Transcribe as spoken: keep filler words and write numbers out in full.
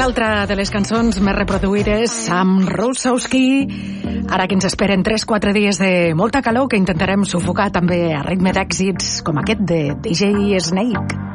una altra de les cançons més reproduïdes amb Rossowski. Ara que ens esperen tres quatre dies de molta calor que intentarem sufocar també a ritme d'èxits com aquest de D J Snake.